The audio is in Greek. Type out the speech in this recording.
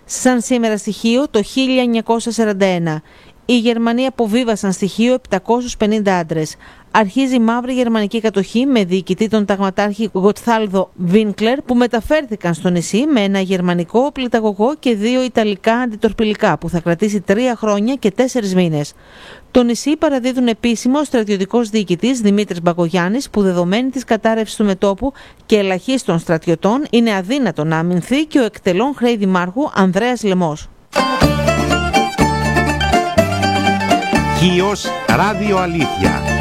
Σαν σήμερα στοιχείο το 1941. Οι Γερμανοί αποβίβασαν στοιχείο 750 άντρες. Αρχίζει η μαύρη γερμανική κατοχή με διοικητή τον ταγματάρχη Γοτθάλδο Βίνκλερ που μεταφέρθηκαν στο νησί με ένα γερμανικό πληταγωγό και 2 ιταλικά αντιτορπιλικά που θα κρατήσει 3 χρόνια και 4 μήνες. Το νησί παραδίδουν επίσημο ο στρατιωτικός διοικητής Δημήτρης Μπακογιάννης που δεδομένη της κατάρρευσης του μετώπου και ελαχίστων στρατιωτών είναι αδύνατο να αμυνθεί και ο εκτελών χρέη δημάρχου Ανδρέας Λεμός. Χίος Ράδιο Αλήθεια.